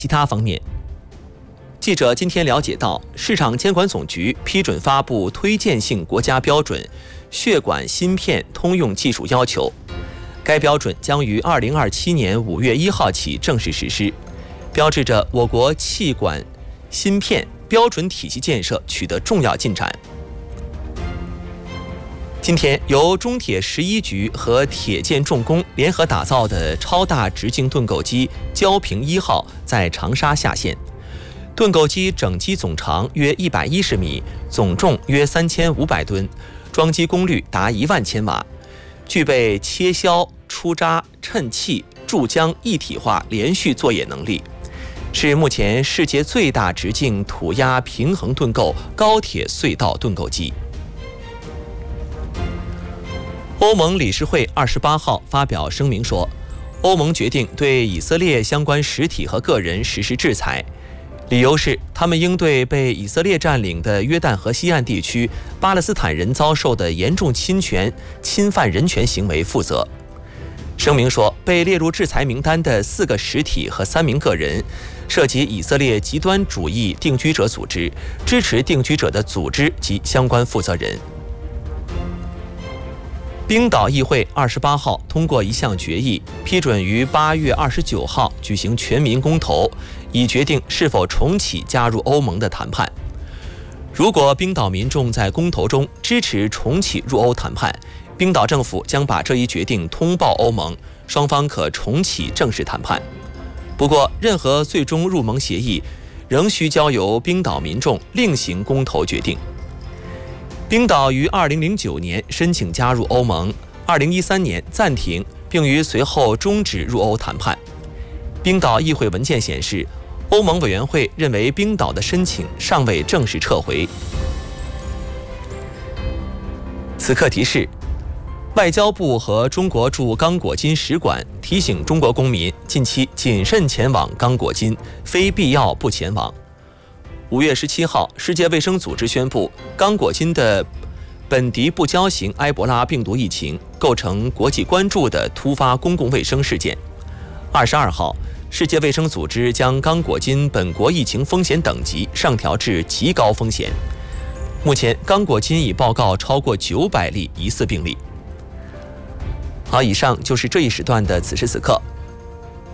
其他方面，记者今天了解到，市场监管总局批准发布推荐性国家标准《血管芯片通用技术要求》，该标准将于2027年5月1号起正式实施，标志着我国气管芯片标准体系建设取得重要进展。今天，由中铁11局和铁建重工联合打造的超大直径盾构机焦平1号在长沙下线。盾构机整机总长约110米，总重约3500吨，装机功率达1万千瓦，具备切削、出渣、衬气、注浆一体化连续作业能力，是目前世界最大直径土压平衡盾构高铁隧道盾构机。欧盟理事会28号发表声明说，欧盟决定对以色列相关实体和个人实施制裁，理由是他们应对被以色列占领的约旦河西岸地区巴勒斯坦人遭受的严重侵犯人权行为负责。声明说，被列入制裁名单的4个实体和3名个人涉及以色列极端主义定居者组织、支持定居者的组织及相关负责人。冰岛议会28号通过一项决议，批准于8月29号举行全民公投，以决定是否重启加入欧盟的谈判。如果冰岛民众在公投中支持重启入欧谈判，冰岛政府将把这一决定通报欧盟，双方可重启正式谈判。不过，任何最终入盟协议仍需交由冰岛民众另行公投决定。冰岛于2009年申请加入欧盟，2013年暂停，并于随后终止入欧谈判。冰岛议会文件显示，欧盟委员会认为冰岛的申请尚未正式撤回。此刻提示：外交部和中国驻刚果金使馆提醒中国公民近期谨慎前往刚果金，非必要不前往。5月17号，世界卫生组织宣布，刚果金的本地不交型埃博拉病毒疫情构成国际关注的突发公共卫生事件。22号，世界卫生组织将刚果金本国疫情风险等级上调至极高风险。目前，刚果金已报告超过900例疑似病例。好，以上就是这一时段的此时此刻。